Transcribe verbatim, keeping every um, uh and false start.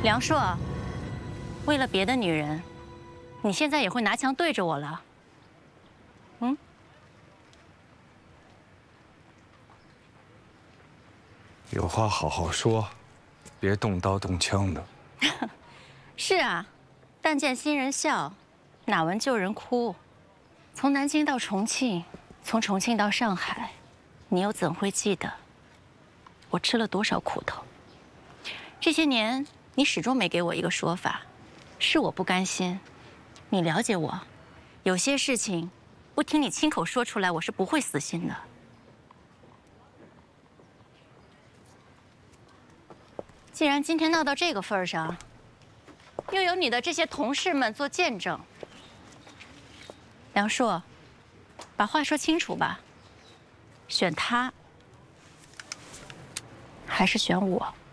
梁硕，为了别的女人，你现在也会拿枪对着我了？嗯？ 有话好好说，别动刀动枪的。 是啊，但见新人笑，哪闻旧人哭。从南京到重庆，从重庆到上海，你又怎会记得我吃了多少苦头？这些年，你始终没给我一个说法，是我不甘心。你了解我，有些事情不听你亲口说出来，我是不会死心的。既然今天闹到这个份儿上，又有你的这些同事们做见证，梁硕，把话说清楚吧，选他还是选我？